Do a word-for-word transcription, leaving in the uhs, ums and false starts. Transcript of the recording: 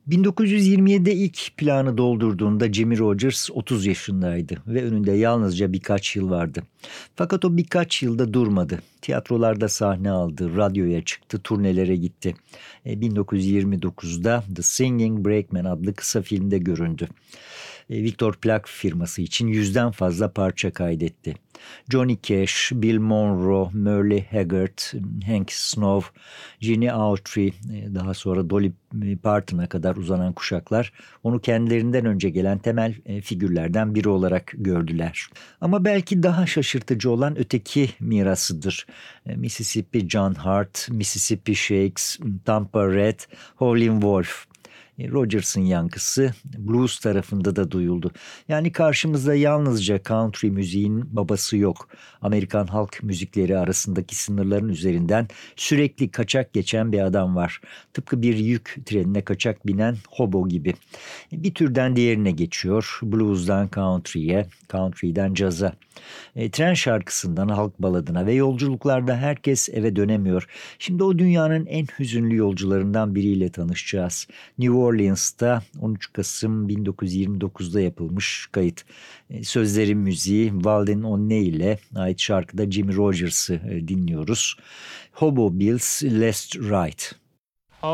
bin dokuz yüz yirmi yedide ilk planı doldurduğunda Jimmie Rodgers otuz yaşındaydı ve önünde yalnızca birkaç yıl vardı. Fakat o birkaç yılda durmadı. Tiyatrolarda sahne aldı, radyoya çıktı, turnelere gitti. E, bin dokuz yüz yirmi dokuzda The Singing Brakeman adlı kısa filmde göründü. E, Victor Plak firması için yüzden fazla parça kaydetti. Johnny Cash, Bill Monroe, Merle Haggard, Hank Snow, Gene Autry, e, daha sonra Dolly Parton'a kadar uzanan kuşaklar onu kendilerinden önce gelen temel e, figürlerden biri olarak gördüler. Ama belki daha şaşırtıcı olan öteki mirasıdır. E, Mississippi John Hart, Mississippi Shakes, Tampa Red, Howlin' Wolf. Rodgers'ın yankısı blues tarafında da duyuldu. Yani karşımızda yalnızca country müziğin babası yok. Amerikan halk müzikleri arasındaki sınırların üzerinden sürekli kaçak geçen bir adam var. Tıpkı bir yük trenine kaçak binen hobo gibi. Bir türden diğerine geçiyor. Blues'dan country'ye, country'den caz'a. E, tren şarkısından halk baladına ve yolculuklarda herkes eve dönemiyor. Şimdi o dünyanın en hüzünlü yolcularından biriyle tanışacağız. New Orleans'ta on üç Kasım bin dokuz yüz yirmi dokuzda yapılmış kayıt. E, sözleri müziği Walden O'Neill'e ait şarkıda Jimmie Rodgers'ı e, dinliyoruz. Hobo Bill's Last Ride.